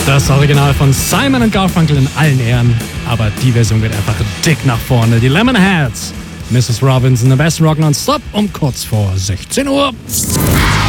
Das Original von Simon & Garfunkel in allen Ehren, aber die Version geht einfach dick nach vorne. Die Lemonheads, Mrs. Robinson, the best rock non-stop um kurz vor 16 Uhr.